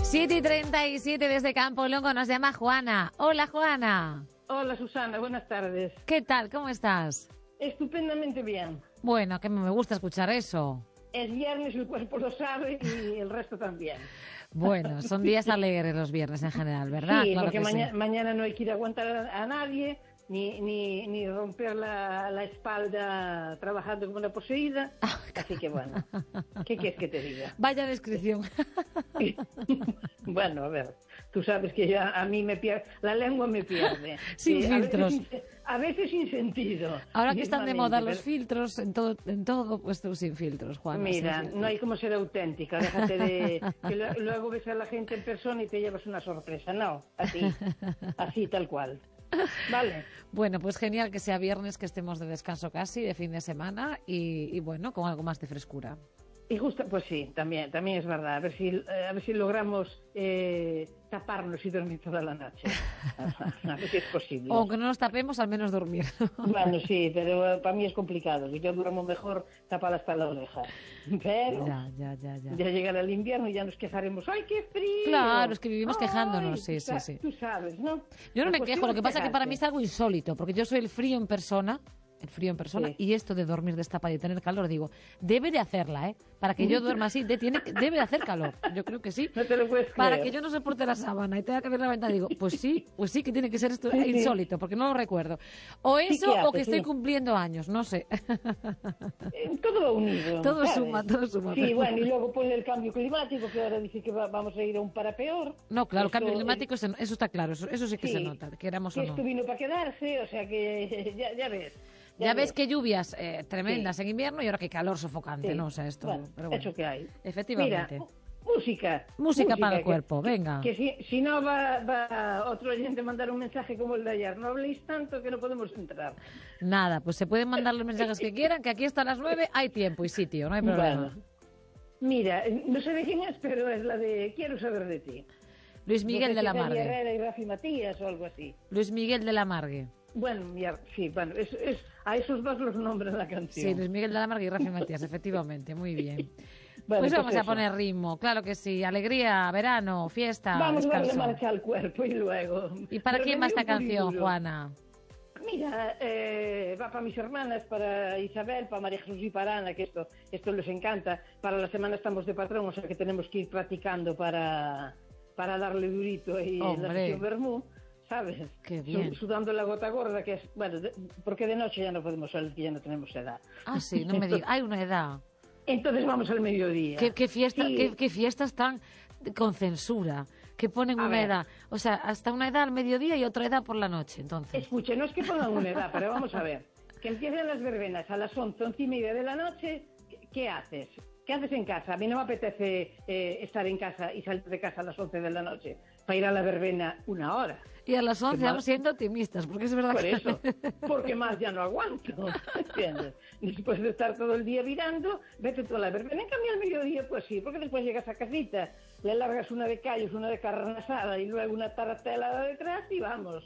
7:37 desde Campo Longo nos llama Juana. Hola, Juana. Hola, Susana, buenas tardes. ¿Qué tal? ¿Cómo estás? Estupendamente bien. Bueno, que me gusta escuchar eso. Es viernes, el cuerpo lo sabe y el resto también. Bueno, son días alegres los viernes en general, ¿verdad? Sí, claro porque que mañana no hay que ir a aguantar a nadie, ni romper la espalda trabajando como una poseída. Así que bueno, ¿qué quieres que te diga? Vaya descripción. Bueno, a ver, tú sabes que ya a mí la lengua me pierde. Sin filtros. A veces sin sentido. Ahora que están de moda los filtros, en todo pues tú sin filtros, Juan. Mira, no hay como ser auténtica, déjate de... que luego ves a la gente en persona y te llevas una sorpresa. No, así tal cual. Vale. Bueno, pues genial que sea viernes, que estemos de descanso casi, de fin de semana y bueno, con algo más de frescura. Y justo, pues sí, también es verdad. A ver si logramos taparnos y dormir toda la noche. A ver si es posible. O aunque no nos tapemos, al menos dormir. Bueno, sí, pero para mí es complicado. Yo duermo mejor tapada hasta la oreja. Pero Ya. ya llegará el invierno y ya nos quejaremos. ¡Ay, qué frío! Claro, es que vivimos quejándonos, sí. Tú sabes, ¿no? Yo no me quejo, lo que pasa es que para mí es algo insólito, porque yo soy el frío en persona, sí. Y esto de dormir destapada y tener calor, digo, debe de hacerla, para que yo duerma así, debe de hacer calor, yo creo que sí. No te lo puedes Para creer. que yo no soporte la sábana y tenga que ver la ventana, digo, pues sí, que tiene que ser esto insólito, porque no lo recuerdo. O eso, o que estoy cumpliendo años, no sé. Todo va unido. Todo ¿sabes? suma. Sí, bueno, y luego pues el cambio climático, que ahora dice que vamos a ir a un para peor. No, claro, el cambio climático, eso está claro, eso sí que se nota, queramos o no. Esto vino para quedarse, o sea que ya ves. Ya ves que lluvias tremendas en invierno y ahora que calor sofocante, Sí. ¿no? O sea, esto... Bueno, pero bueno, eso que hay. efectivamente. Mira, Música para el cuerpo, venga. Que si no va otro oyente a mandar un mensaje como el de ayer. No habléis tanto que no podemos entrar. Nada, pues se pueden mandar los mensajes que quieran, que aquí hasta las 9 hay tiempo y sitio, no hay problema. Bueno, mira, no sé de quién es, pero es la de Quiero saber de ti. Luis Miguel de la Margue. Herrera y Rafi Matías o algo así. Luis Miguel de la Margue. Bueno, sí, bueno, a esos dos los nombres la canción. Sí, Luis Miguel de la Margue y Rafi Matías, efectivamente, muy bien. Bueno, pues vamos a eso. poner ritmo, claro que sí, alegría, verano, fiesta, Vamos a descanso. darle marcha al cuerpo y luego... ¿Y para quién va esta canción, duro. Juana? Mira, va para mis hermanas, para Isabel, para María Jesús y para Ana, que esto les encanta. Para la semana estamos de patrón, o sea que tenemos que ir practicando para darle durito ahí en la sesión Bermú, ¿sabes? Qué bien. Sudando la gota gorda, que es, bueno, porque de noche ya no podemos salir, que ya no tenemos edad. Ah, sí, no me digas, hay una edad. Entonces vamos al mediodía. ¿Qué Sí. fiestas tan con censura? Que ponen una edad. O sea, hasta una edad al mediodía y otra edad por la noche, entonces. Escuche, no es que pongan una edad, pero vamos a ver. Que empiecen las verbenas a las 11:30 de la noche, ¿qué haces? ¿Qué haces en casa? A mí no me apetece estar en casa y salir de casa a las 11 de la noche para ir a la verbena una hora. Y a las 11 vamos siendo optimistas, porque es verdad Por que... eso, porque más ya no aguanto, ¿entiendes? Después de estar todo el día virando, vete tú a la verbena. En cambio, al mediodía, pues sí, porque después llegas a casita, le largas una de callos, una de carne asada y luego una tartelada detrás y vamos.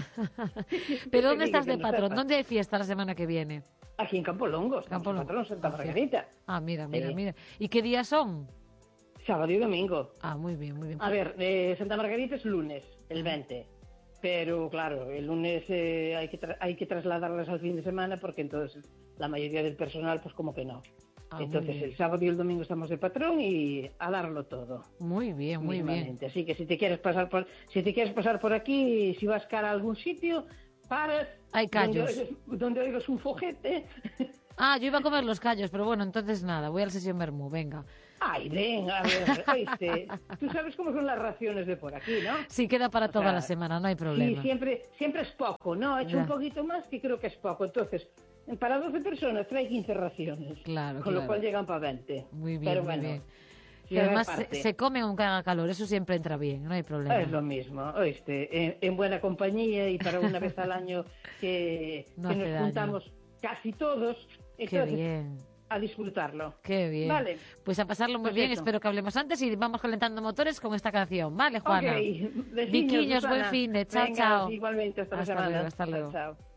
¿Pero dónde estás de patrón? ¿Dónde hay fiesta la semana que viene? Aquí en Campo Longo, estamos de patrón, Santa Margarita. Ah, mira. ¿Y qué días son? Sábado y domingo. Ah, muy bien. A ver, Santa Margarita es lunes, el 20. Pero claro, el lunes hay que trasladarlas al fin de semana porque entonces la mayoría del personal pues como que no. Entonces el sábado y el domingo estamos de patrón y a darlo todo. Muy bien. Así que si te quieres pasar por aquí, si vas cara a algún sitio, paras. Hay callos. Donde oigas un foguete. Ah, yo iba a comer los callos, pero bueno, entonces nada, voy a la sesión Bermú, venga. Ay, ven, a ver, oíste, tú sabes cómo son las raciones de por aquí, ¿no? Sí, queda para toda la semana, no hay problema. Sí, siempre es poco, ¿no? He hecho un poquito más que creo que es poco. Entonces, para 12 personas trae 15 raciones. Claro, con lo cual llegan para 20. Muy bien, pero muy bueno, bien. Y además se come aunque haga calor, eso siempre entra bien, no hay problema. Es lo mismo, oíste, en buena compañía y para una vez al año que nos juntamos casi todos. Entonces, qué bien. A disfrutarlo. Qué bien. Vale. Pues a pasarlo muy bien, espero que hablemos antes y vamos calentando motores con esta canción. Vale, Juana. Ok, Viquiños, buen fin de. Chao, Venga, chao. Igualmente, hasta la semana. Hasta luego. Chao.